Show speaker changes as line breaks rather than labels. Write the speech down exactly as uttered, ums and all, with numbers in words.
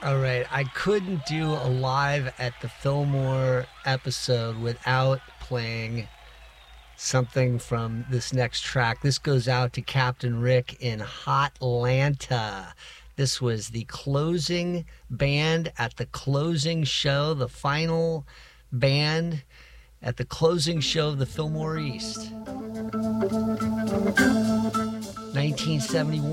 All right, I couldn't do a live at the Fillmore episode without playing something from this next track. This goes out to Captain Rick in Hotlanta. This was the closing band at the closing show, the final band at the closing show of the Fillmore East. nineteen seventy-one.